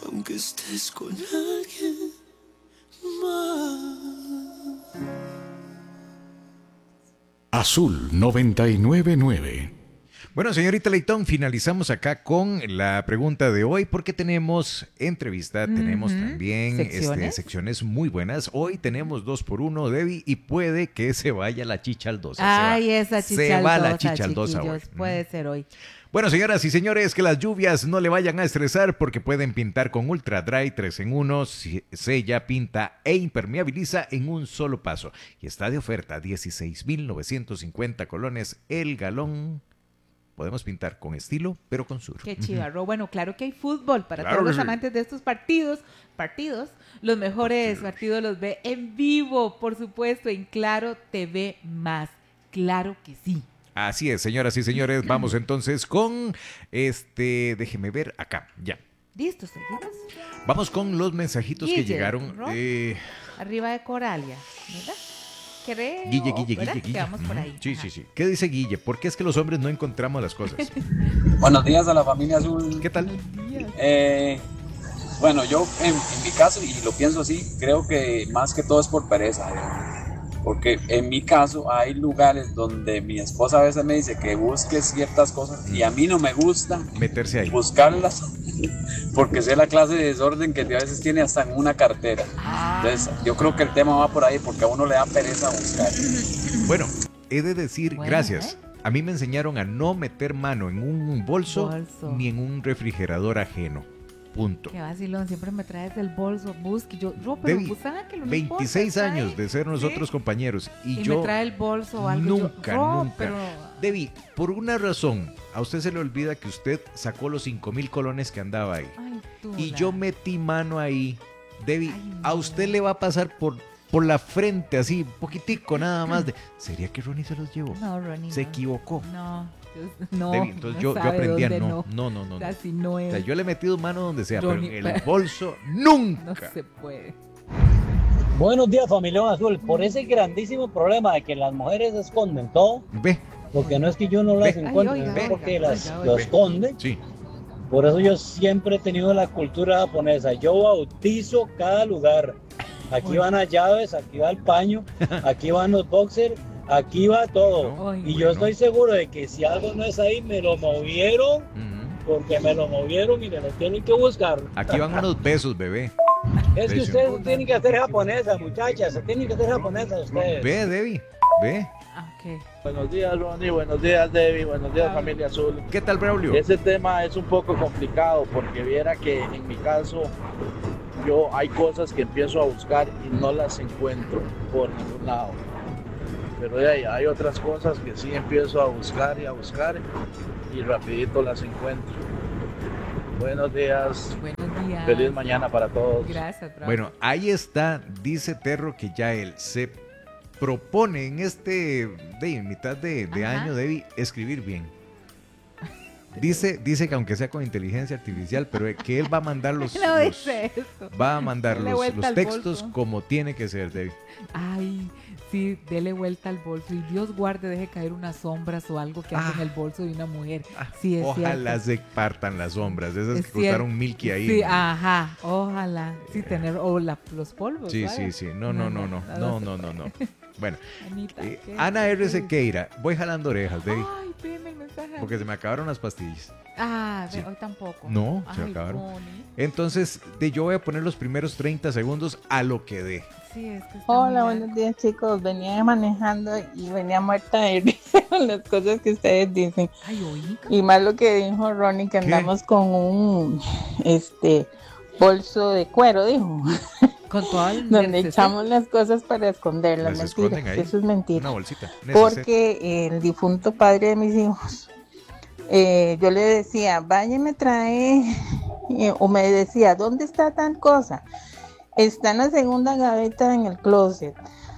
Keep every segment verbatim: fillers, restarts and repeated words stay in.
aunque estés con alguien más. Azul noventa y nueve punto nueve. Bueno, señorita Leitón, finalizamos acá con la pregunta de hoy porque tenemos entrevista, uh-huh. tenemos también ¿Secciones? Este, secciones muy buenas. Hoy tenemos dos por uno, Debbie, y puede que se vaya la chaldosa. Ay, se va. esa chichaldosa, Se va la chichaldosa hoy. Puede ser hoy. Bueno, señoras y señores, que las lluvias no le vayan a estresar porque pueden pintar con Ultra Dry tres en uno, sella, pinta e impermeabiliza en un solo paso. Y está de oferta, dieciséis mil novecientos cincuenta colones el galón. Podemos pintar con estilo, pero con sur. Qué chivarro. Bueno, claro que hay fútbol para claro todos los sí. amantes de estos partidos. Partidos, los mejores sí. partidos los ve en vivo, por supuesto, en Claro T V más. Claro que sí. Así es, señoras y señores. Vamos entonces con este, déjeme ver acá, ya. ¿Listo, seguimos? Vamos con los mensajitos Guille, que llegaron. Eh... Arriba de Coralia, ¿verdad? Creo, Guille, Guille, ¿verdad? Guille, Guille. Quedamos por ahí. Sí, Ajá. sí, sí. ¿Qué dice Guille? ¿Por qué es que los hombres no encontramos las cosas? Buenos días a la familia Azul. ¿Qué tal? Eh, bueno, yo en, en mi caso, y lo pienso así, creo que más que todo es por pereza. ¿eh? Porque en mi caso hay lugares donde mi esposa a veces me dice que busque ciertas cosas y a mí no me gusta meterse ahí, buscarlas, porque sé la clase de desorden que a veces tiene hasta en una cartera. Entonces yo creo que el tema va por ahí porque a uno le da pereza buscar. Bueno, he de decir bueno, gracias. ¿eh? A mí me enseñaron a no meter mano en un bolso, bolso. ni en un refrigerador ajeno. Punto. Qué vacilón, siempre me traes el bolso, busque. Yo, yo pero Debbie, que lo veintiséis importa, años de ser nosotros ¿sí? compañeros y, y yo me trae el bolso o algo. Nunca, yo, nunca. Pero... Debbie, por una razón, a usted se le olvida que usted sacó los cinco mil colones que andaba ahí. Ay, y yo metí mano ahí. Debbie, Ay, no. a usted le va a pasar por, por la frente, así, poquitico nada más de. ¿Sería que Ronnie se los llevó? No, Ronnie. Se no. equivocó. No. No, Debbie, entonces no yo, yo aprendí a no, no, no, no, no. Así no es. O sea, yo le he metido mano donde sea, Ronnie, pero en el bolso nunca. No se puede. Buenos días, familia Azul. Por ese grandísimo problema de que las mujeres esconden todo, ve, porque no es que yo no las ve. encuentre, Ay, oiga, es porque oiga, las oiga, lo oiga. esconden. Sí. Por eso yo siempre he tenido la cultura japonesa. Yo bautizo cada lugar. Aquí van las llaves, aquí va el paño, aquí van los boxers. Aquí va todo. Ay, y yo bueno. estoy seguro de que si algo no es ahí, me lo movieron, Uh-huh. porque me lo movieron y me lo tienen que buscar. Aquí van unos besos, bebé. Es que Beso. ustedes se tienen que hacer japonesas, muchachas. Se tienen que hacer japonesas ustedes. Ve, Debbie, ve. Okay. Buenos días, Ronnie. Buenos días, Debbie. Buenos días, familia Azul. ¿Qué tal, Braulio? Ese tema es un poco complicado porque viera que en mi caso yo hay cosas que empiezo a buscar y no las encuentro por ningún lado. Pero de ahí hay otras cosas que sí empiezo a buscar y a buscar y rapidito las encuentro. Buenos días. Buenos días. Feliz mañana para todos. Gracias, Braulio. Bueno, ahí está, dice Terro que ya él se propone en este de mitad de, de año, Debbie, escribir bien. Dice, dice que aunque sea con inteligencia artificial, pero que él va a mandar los, no los dice eso. va a mandar Dele los, vuelta los al textos bolso. como tiene que ser, Debbie. Ay, sí, dele vuelta al bolso y Dios guarde, deje caer unas sombras o algo que ande Ah. en el bolso de una mujer. Ah, Sí, es ojalá cierto. se partan las sombras, esas Es que costaron cierto. Milky ahí. Sí, ajá, ojalá. Sí, tener, o la, los polvos. Sí, ¿vale? sí, sí. No, no, no, no. No, no, no, no. Bueno, Anita, eh, ¿qué? Ana R. ¿Qué? Sequeira, voy jalando orejas, Debbie, Ay, pídeme el mensaje. porque se me acabaron las pastillas. Ah, Sí. ve, hoy tampoco. No, se Ay, acabaron. Bonnie. Entonces, de yo voy a poner los primeros treinta segundos a lo que dé. Sí, es que está Hola, muy buenos días chicos. Venía manejando y venía muerta de risa con las cosas que ustedes dicen. Ay, oiga. Y más lo que dijo Ronnie, que ¿Qué? andamos con un este bolso de cuero, dijo, Con todo el donde neceser- echamos las cosas para esconderlas. Las esconden Mentira, ahí. eso es mentira. Una bolsita. Neceser. Porque el difunto padre de mis hijos, eh, yo le decía, vaya y me trae, eh, o me decía, ¿dónde está tal cosa? Está en la segunda gaveta en el closet,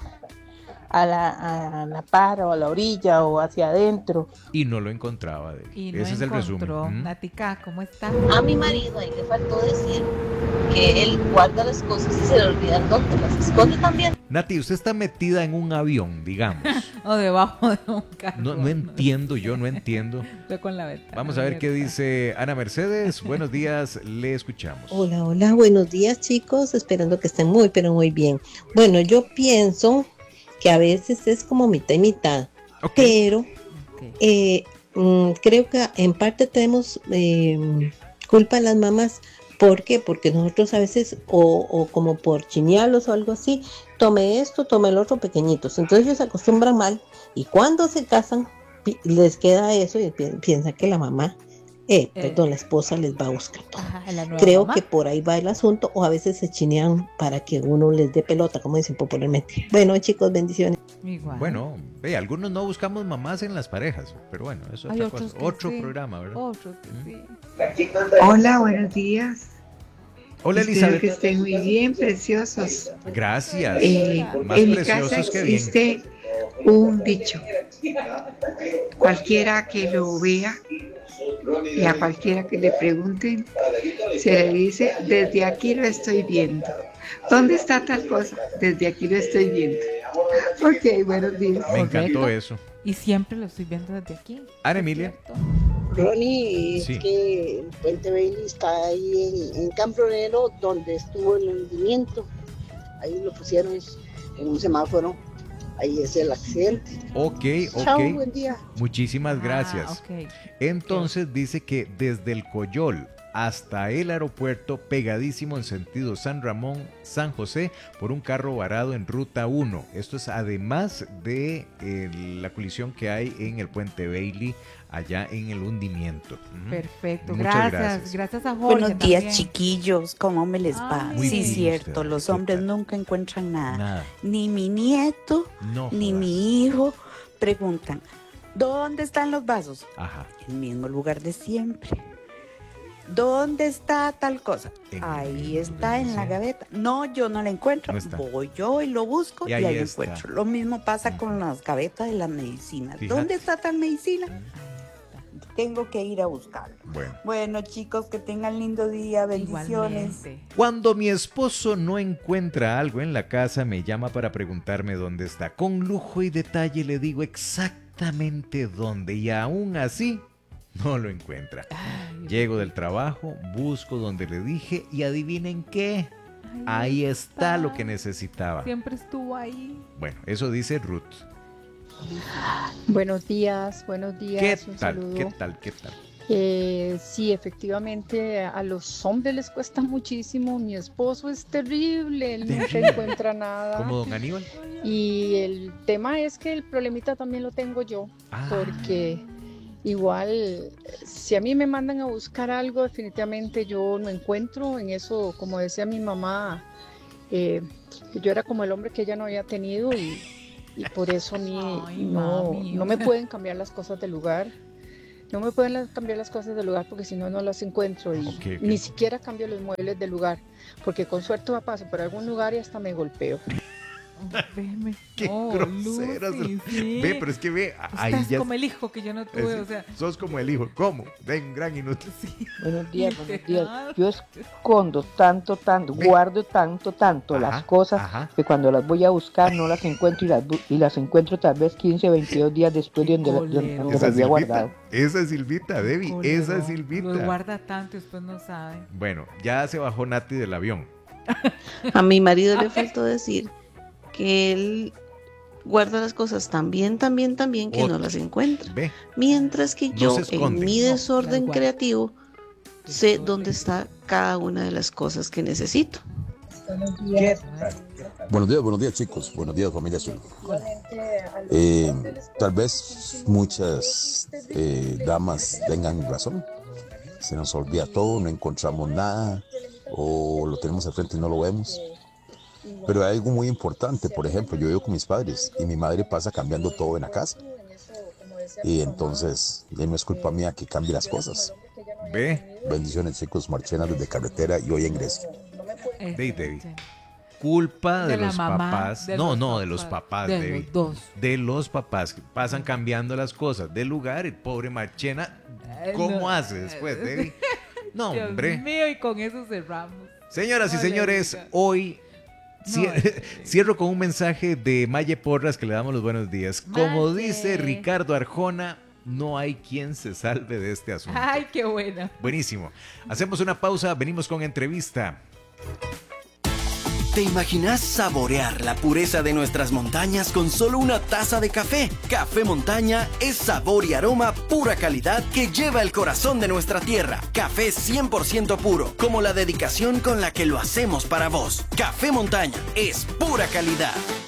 a la, a la par o a la orilla o hacia adentro. Y no lo encontraba, Debbie. Y no Ese es el encontró. resumen. ¿Mm? Natica, ¿cómo está? A mi marido ahí le faltó decir que él guarda las cosas y se le olvidan dónde las esconde también. Nati, usted está metida en un avión, digamos. O debajo de un carro. No, no entiendo, yo no entiendo. Estoy con la ventana. Vamos a ver qué dice Ana Mercedes. Buenos días, le escuchamos. Hola, hola, buenos días chicos, esperando que estén muy, pero muy bien. Bueno, yo pienso que a veces es como mitad y mitad, okay. pero okay. Eh, mmm, creo que en parte tenemos eh, culpa de las mamás. ¿Por qué? Porque nosotros a veces, o, o como por chinearlos o algo así, tome esto, tome el otro pequeñitos. Entonces ellos se acostumbran mal y cuando se casan les queda eso y pi- piensan que la mamá, eh, eh. perdón, la esposa les va a buscar todo. Ajá, creo mamá. Que por ahí va el asunto, o a veces se chinean para que uno les dé pelota, como dicen popularmente. Bueno, chicos, bendiciones. Igual. Bueno, ve, algunos no buscamos mamás en las parejas, pero bueno, eso es otra cosa. Otro sí. programa, ¿verdad? Otro que ¿Mm? sí. Hola, buenos días. Hola, Elizabeth. Espero que estén muy bien, preciosos. Gracias. Eh, Más en preciosos mi casa que bien. existe un dicho. Cualquiera que lo vea y a cualquiera que le pregunten, se le dice, desde aquí lo estoy viendo. ¿Dónde está tal cosa? Desde aquí lo estoy viendo. Ok, buenos días. Me encantó eso. Y siempre lo estoy viendo desde aquí. Ana Emilia. Ronnie, sí. es que el Puente Bailey está ahí en, en Cambronero, donde estuvo el hundimiento. Ahí lo pusieron en un semáforo. Ahí es el accidente. Ok, ok. Chao, buen día. Muchísimas gracias. Ah, okay. Entonces okay. dice que desde el Coyol hasta el aeropuerto, pegadísimo en sentido San Ramón, San José, por un carro varado en ruta uno. Esto es además de eh, la colisión que hay en el Puente Bailey, allá en el hundimiento. Perfecto, Muchas gracias. Gracias, gracias a Jorge. Buenos días, también. Chiquillos, ¿cómo me les va? Muy Sí, bien, cierto, usted, los ¿qué hombres tal? nunca encuentran nada. Nada. Ni mi nieto, No ni jodas. mi hijo preguntan, ¿dónde están los vasos? Ajá. En el mismo lugar de siempre. ¿Dónde está tal cosa? En ahí está en la gaveta. No, yo no la encuentro. No Voy yo y lo busco y y ahí, ahí lo está. encuentro. Lo mismo pasa con las gavetas de las medicinas. Fíjate. ¿Dónde está tal medicina? Tengo que ir a buscarlo. Bueno. Bueno, chicos, que tengan lindo día. Bendiciones. Igualmente. Cuando mi esposo no encuentra algo en la casa, me llama para preguntarme dónde está. Con lujo y detalle le digo exactamente dónde y aún así no lo encuentra. Ay, Llego del trabajo, busco donde le dije y adivinen qué. Ay, ahí está. está lo que necesitaba. Siempre estuvo ahí. Bueno, eso dice Ruth. Buenos días, buenos días. ¿Qué un tal? saludo. ¿Qué tal? ¿Qué tal? Eh, sí, efectivamente a los hombres les cuesta muchísimo. Mi esposo es terrible, él nunca encuentra nada. ¿Como don Aníbal? Y el tema es que el problemita también lo tengo yo, ah. porque igual si a mí me mandan a buscar algo, definitivamente yo no encuentro. En eso, como decía mi mamá, eh, que yo era como el hombre que ella no había tenido y, y por eso a mí Ay, no, mami. no me pueden cambiar las cosas del lugar. No me pueden las, cambiar las cosas del lugar porque si no, no las encuentro. Y okay, okay. ni siquiera cambio los muebles del lugar. Porque con suerte va paso por algún lugar y hasta me golpeo. Veme. Qué oh, groseras. Lucy, sí. Ve, pero es que ve. Ahí Estás ya como el hijo que yo no tuve, es, o sea. Sos como el hijo. ¿Cómo? De un gran inútil. Sí. Buenos días, buenos días. Yo escondo tanto, tanto, Ve. guardo tanto, tanto ajá, las cosas ajá. que cuando las voy a buscar no las encuentro y las, y las encuentro tal vez quince, veintidós días después de donde, donde, donde las había guardado. Esa es Silvita, Debbie. Colero. Esa es Silvita. Lo guarda tanto y después no sabe. Bueno, ya se bajó Nati del avión. A mi marido le faltó decir que él guarda las cosas tan bien, tan bien, tan bien que Otro. no las encuentra. Ve. Mientras que no yo, en mi desorden no, creativo, sé dónde está cada una de las cosas que necesito. Buenos días, buenos días chicos, buenos días familia Azul. Eh, tal vez muchas eh, damas tengan razón, se nos olvida todo, no encontramos nada o lo tenemos al frente y no lo vemos. Pero hay algo muy importante, por ejemplo, yo vivo con mis padres y mi madre pasa cambiando todo en la casa. Y entonces, no es culpa mía que cambie las cosas. Ve. Bendiciones chicos, Marchena desde carretera y hoy en Grecia. David, David. Culpa de, de los mamá, papás. De no, los no, papás, de los papás, de David. los dos. De los papás que pasan cambiando las cosas del lugar. El pobre Marchena, ¿cómo no. hace después, David? No, Dios hombre. Dios mío, y con eso cerramos. Señoras y señores, hoy No, cierro con un mensaje de Maye Porras que le damos los buenos días. Maye. Como dice Ricardo Arjona, no hay quien se salve de este asunto. Ay, qué buena. Buenísimo. Hacemos una pausa, venimos con entrevista. ¿Te imaginas saborear la pureza de nuestras montañas con solo una taza de café? Café Montaña es sabor y aroma pura calidad que lleva el corazón de nuestra tierra. Café cien por ciento puro, como la dedicación con la que lo hacemos para vos. Café Montaña es pura calidad.